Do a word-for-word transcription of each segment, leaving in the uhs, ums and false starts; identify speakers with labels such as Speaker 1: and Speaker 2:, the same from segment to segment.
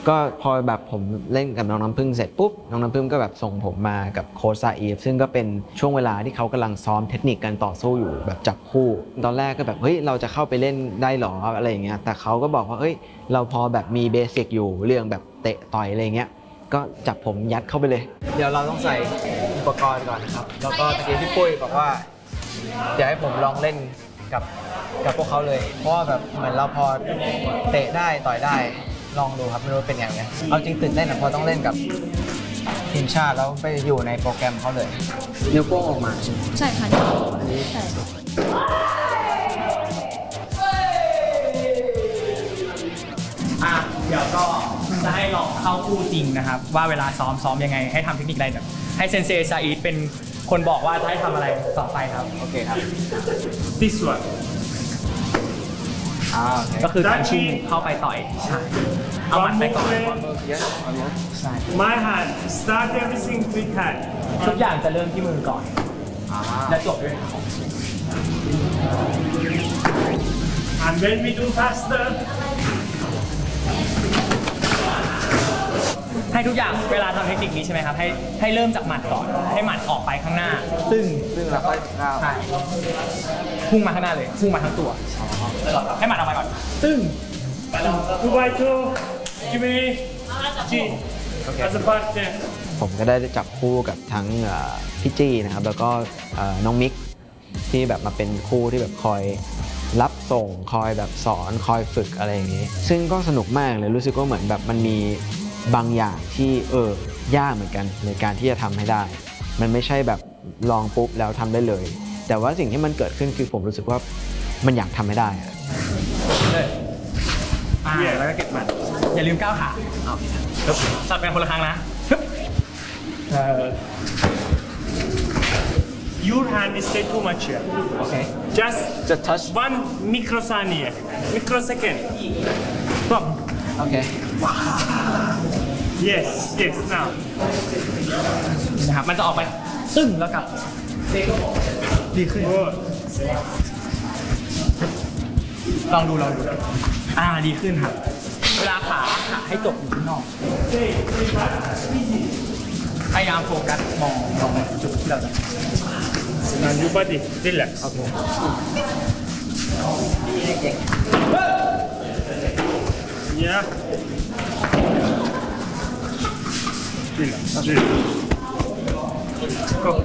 Speaker 1: ก็พอแบบผมเล่นกับน้องน้ำพึ่งเสร็จปุ๊บน้องน้ำพึ่งก็แบบส่งผมมากับโค้ชซาอีฟซึ่งก็เป็นช่วงเวลาที่เขากำลังซ้อมเทคนิคการต่อสู้อยู่แบบจับคู่ตอนแรกก็แบบเฮ้ยเราจะเข้าไปเล่นได้หรออะไรอย่างเงี้ยแต่เขาก็บอกว่าเฮ้ยเราพอแบบมีเบสิกอยู่เรื่องแบบเตะต่อยอะไรเงี้ยก็จับผมยัดเข้าไปเลยเดี๋ยวเราต้องใส่อุปกรณ์ก่อนนะครับแล้วก็ตะกี้พี่ปุ้ยบอกว่าอยากให้ผมลองเล่นกับกับพวกเขาเลยเพราะว่าแบบเหมือนเราพอเตะได้ต่อยได้ลองดูครับไม่รู้เป็นยังไงเอาจริงตื่นเต้นนะเพราะต้องเล่นกับทีมชาติแล้วไปอยู่ในโปรแกรมเขาเลยนิ้วโป้งออกมา
Speaker 2: ใช่ค่ะใช่
Speaker 3: อ่ะเดี๋ยวก็จะให้ลองเข้าคู่จริงนะครับว่าเวลาซ้อมซ้อมยังไงให้ทำเทคนิคอะไรแบบให้เซนเซซาอีทเป็นคนบอกว่าจะให้ทำอะไรต่อไปครับโอเคครับ
Speaker 4: this one
Speaker 3: ก็คือการชิงเข้าไปต่อยใช่เอาหมัดไปก่อนใช่
Speaker 4: my hand start everything with hand
Speaker 3: ทุกอย่างจะเริ่มที่มือก่อนและจบด้วย
Speaker 4: and when we do faster
Speaker 3: ให้ทุกอย่างเวลาทำเทคนิคนี้ใช่ไหมครับให้ให้เริ่มจากหมัดก่อนให้หมัดออกไปข้างหน้าซึ่ง
Speaker 1: ซึ่งเราค่อยก้าว
Speaker 3: ใช่พุ่งมาข้างหน้าเลยพุ่งมาทั้งตัวให้หมัดออกไปก่อนซึ่ง
Speaker 4: two by two give me G as a partner
Speaker 1: ผมก็ได้จับคู่กับทั้งพี่จี้นะครับแล้วก็น้องมิกที่แบบมาเป็นคู่ที่แบบคอยรับส่งคอยแบบสอนคอยฝึกอะไรอย่างนี้ซึ่งก็สนุกมากเลยรู้สึกว่าเหมือนแบบมันมีบางอย่างที่เออยากเหมือนกันในการที่จะทำให้ได้มันไม่ใช่แบบลองปุ๊บแล้วทำได้เลยแต่ว่าสิ่งที่มันเกิดขึ้นคือผมรู้สึกว่ามันอยากทำให้ได้
Speaker 3: เลยอ่าแล้วก็เก็บมันอย่าลืมก้าวขาสับไปคนละครั้งนะ
Speaker 4: your hand is stay too much here
Speaker 3: okay
Speaker 4: just
Speaker 1: just touch
Speaker 4: one microsecond microsecond stop
Speaker 1: okay
Speaker 4: yes yes now
Speaker 3: นะครับมันจะออกไปตึ้งแล้วกลับดีขึ้นลองดูลองดูอ่าดีขึ้นครับเวลาขาขาให้จบอยู่ข้างนอกพยายามโฟกัสมองมองจุดที่เราจะ
Speaker 4: and your body relax
Speaker 3: โอเค
Speaker 4: yeah relax relax go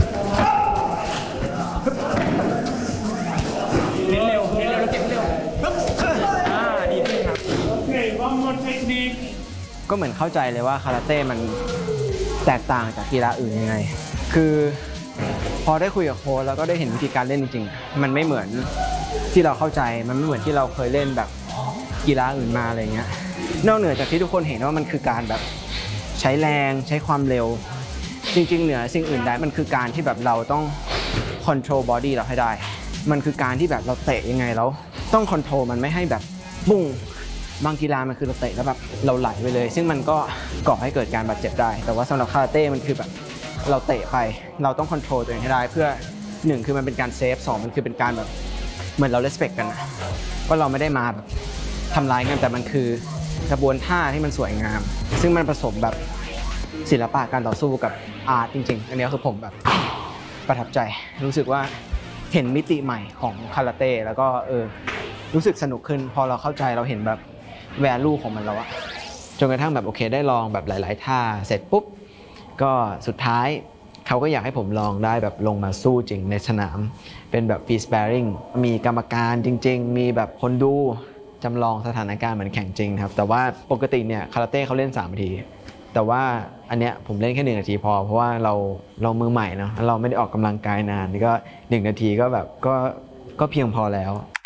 Speaker 3: เน้นเร็วเน้นเร็วแล้วเก็บเร็วอ่าดีขึ้นครับ
Speaker 4: okay one more technique
Speaker 1: ก็เหมือนเข้าใจเลยว่าคาราเต้มันแตกต่างจากกีฬาอื่นยังไงคือพอได้คุยกับโค้ชแล้วก็ได้เห็นวิธีการเล่นจริงๆมันไม่เหมือนที่เราเข้าใจมันไม่เหมือนที่เราเคยเล่นแบบกีฬาอื่นมาอะไรเงี้ยนอกเหนือจากที่ทุกคนเห็นว่ามันคือการแบบใช้แรงใช้ความเร็วจริงๆเหนือสิ่งอื่นใดมันคือการที่แบบเราต้องคอนโทรลบอดี้เราให้ได้มันคือการที่แบบเราเตะยังไงแล้วต้องคอนโทรลมันไม่ให้แบบบุ้งบางกีฬามันคือเราเตะแล้วแบบเราไหลไปเลยซึ่งมันก็ก่อให้เกิดการบาดเจ็บได้แต่ว่าสำหรับคาราเต้มันคือแบบเราเตะไปเราต้องคอนโทรลตัวเองให้ได้เพื่อหนึ่งคือมันเป็นการเซฟสองมันคือเป็นการแบบเหมือนเราเลสเปคกันนะว่าเราไม่ได้มาแบบทำลายกันแต่มันคือกระบวนท่าที่มันสวยงามซึ่งมันผสมแบบศิลปะการต่อสู้กับอาร์ตจริงๆอันนี้คือผมแบบประทับใจรู้สึกว่าเห็นมิติใหม่ของคาราเต้แล้วก็เออรู้สึกสนุกขึ้นพอเราเข้าใจเราเห็นแบบแวลูของมันแล้วอะจนกระทั่งแบบโอเคได้ลองแบบหลายๆท่าเสร็จปุ๊บก็สุดท้ายเขาก็อยากให้ผมลองได้แบบลงมาสู้จริงในสนามเป็นแบบฟรีสแปริ่งมีกรรมการจริงๆมีแบบคนดูจำลองสถานการณ์เหมือนแข่งจริงครับแต่ว่าปกติเนี่ยคาราเต้เขาเล่นสามนาทีแต่ว่าอันเนี้ยผมเล่นแค่หนึ่งนาทีพอเพราะว่าเราเรามือใหม่เนาะเราไม่ได้ออกกำลังกายนานนี่ก็หนึ่งนาทีก็แบบก็ก็เพียงพอแล้ว